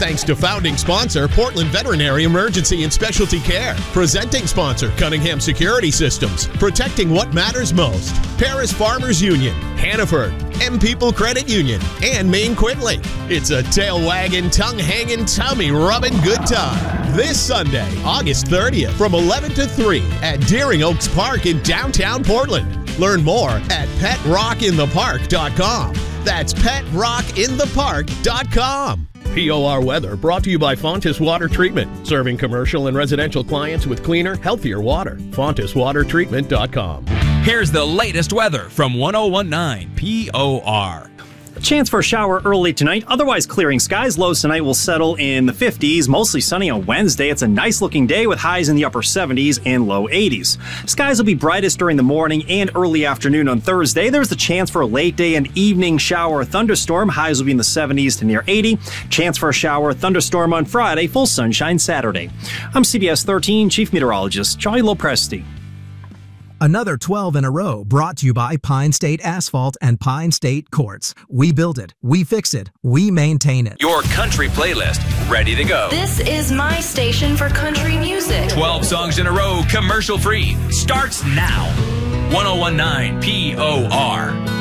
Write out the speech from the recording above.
Thanks to founding sponsor, Portland Veterinary Emergency and Specialty Care. Presenting sponsor, Cunningham Security Systems. Protecting what matters most. Paris Farmers Union, Hannaford, M People Credit Union, and Maine Quinley. It's a tail-wagging, tongue-hanging, tummy-rubbing good time. This Sunday, August 30th, from 11 to 3 at Deering Oaks Park in downtown Portland. Learn more at PetRockInThePark.com. That's PetRockInThePark.com. POR Weather brought to you by Fontis Water Treatment, serving commercial and residential clients with cleaner, healthier water. FontisWaterTreatment.com. Here's the latest weather from 1019 POR. Chance for a shower early tonight, otherwise clearing skies. Lows tonight will settle in the 50s, mostly sunny on Wednesday. It's a nice looking day with highs in the upper 70s and low 80s. Skies will be brightest during the morning and early afternoon on Thursday. There's the chance for a late day and evening shower or thunderstorm. Highs will be in the 70s to near 80. Chance for a shower or thunderstorm on Friday, full sunshine Saturday. I'm CBS 13 Chief Meteorologist Charlie Lopresti. Another 12 in a row brought to you by Pine State Asphalt and Pine State Quartz. We build it, we fix it, we maintain it. Your country playlist, ready to go. This is my station for country music. 12 songs in a row, commercial free. Starts now. 1019 POR.